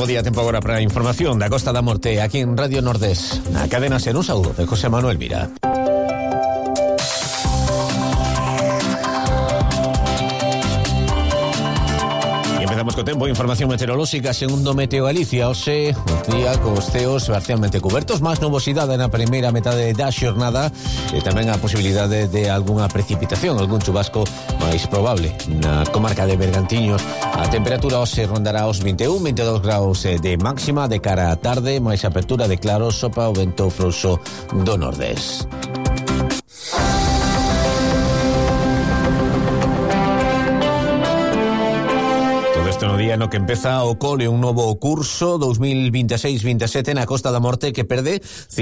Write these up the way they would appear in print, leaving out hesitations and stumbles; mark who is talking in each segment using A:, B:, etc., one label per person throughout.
A: bo día, tempo agora para a información da Costa da Morte aquí en Radio Nordés. Na cadena Ser, un saúdo de José Manuel Mira. Empezamos co tempo, información meteorolóxica. Segundo Meteo Galicia, hoxe o día cos ceos parcialmente cubertos, máis nubosidade na primeira metade da xornada e tamén a posibilidade de algunha precipitación, algún chubasco máis probable na comarca de Bergantiños. A temperatura hoxe rondará os 21-22 graus de máxima. De cara á tarde, máis apertura de claros, sopra o vento frouxo do nordés. No día no que empeza o cole un novo curso 2026-27 na Costa da Morte, que perde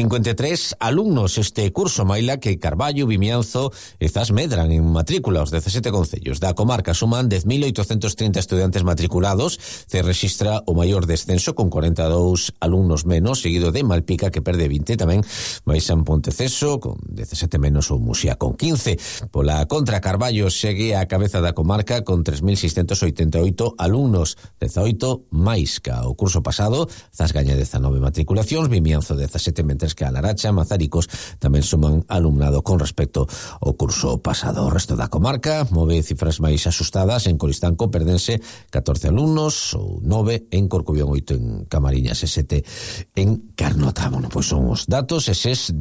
A: 53 alumnos este curso, maila que Carballo, Vimianzo e Zas medran en matrícula. Os 17 concellos da comarca suman 10.830 estudiantes matriculados. Se registra o maior descenso con 42 alumnos menos, seguido de Malpica, que perde 20, tamén Baixan Ponteceso con 17 menos ou Muxía con 15. Pola contra, Carballo segue a cabeza da comarca con 3.688 alumnos, 18 máis ca o curso pasado. Zas gaña 19 matriculacións, Vimianzo 17, mentres que a Laracha, Mazaricos tamén suman alumnado con respecto ao curso pasado. O resto da comarca move cifras máis asustadas. En Coristanco perdense 14 alumnos, ou 9 en Corcubión, 8 en Camariñas e 7 en Carnota. Bueno, pois son os datos eses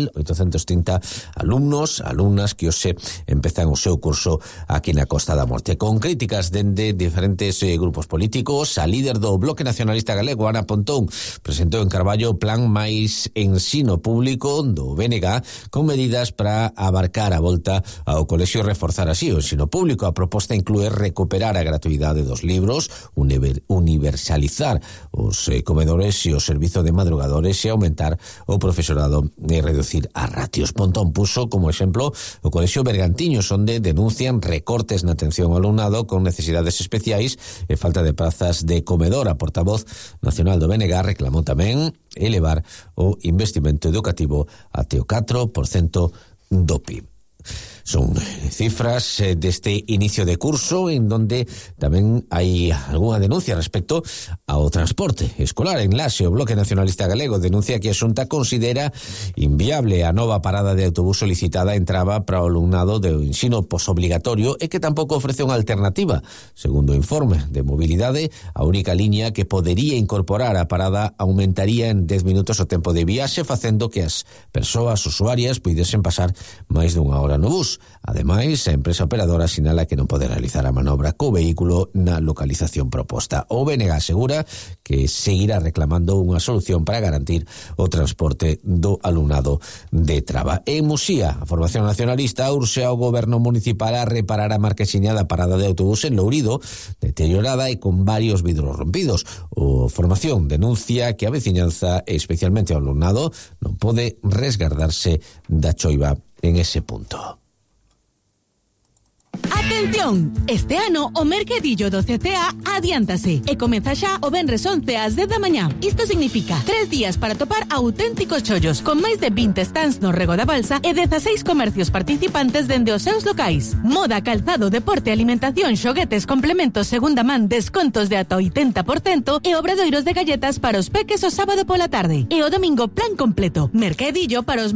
A: 10.830 alumnos, alumnas que hoxe empezan o seu curso aquí na Costa da Morte. Con críticas dende diferentes grupos políticos, a líder do Bloque Nacionalista Galego, Ana Pontón, presentou en Carballo o plan máis ensino público do BNG, con medidas para abarcar a volta ao colexio e reforzar así o ensino público. A proposta inclúe recuperar a gratuidade dos libros, universalizar os comedores e o servizo de madrugadores e aumentar o profesorado e reducir as ratios. Pontón puso como exemplo o colexio Bergantiños, onde denuncian recortes na atención ao alumnado con necesidades especiais e falta de prazas de comedor. A portavoz nacional do BNG reclamou tamén elevar o investimento educativo até o 4% do PIB. Son cifras deste inicio de curso en donde tamén hai algunha denuncia respecto ao transporte escolar. En Laxe, o Bloque Nacionalista Galego denuncia que a Xunta considera inviable a nova parada de autobús solicitada en Traba para o alumnado do ensino posobligatorio e que tampouco ofrece unha alternativa. Segundo o informe de mobilidade, a única liña que podería incorporar a parada aumentaría en 10 minutos o tempo de viaxe, facendo que as persoas usuarias puidesen pasar máis dunha hora no bus. Ademais, a empresa operadora sinala que non pode realizar a manobra co vehículo na localización proposta. O BNG asegura que seguirá reclamando unha solución para garantir o transporte do alumnado de Traba. En Muxía, a Formación Nacionalista urxe ao goberno municipal a reparar a marquesiña da parada de autobús en Lourido, deteriorada e con varios vidros rompidos. O Formación denuncia que a veciñanza, e especialmente o alumnado, non pode resgardarse da choiva en ese punto.
B: Atención! Este ano o mercadillo do CCA adiántase e comeza xa o venres 11 ás 10 da mañá. Isto significa 3 días para topar auténticos chollos, con máis de 20 stands no Rego da Balsa e 16 comercios participantes dende os seus locais. Moda, calzado, deporte, alimentación, xoguetes, complementos, segunda man, descontos de ata 80% e obradoiros de galletas para os peques o sábado pola tarde. E o domingo plan completo. Mercadillo para os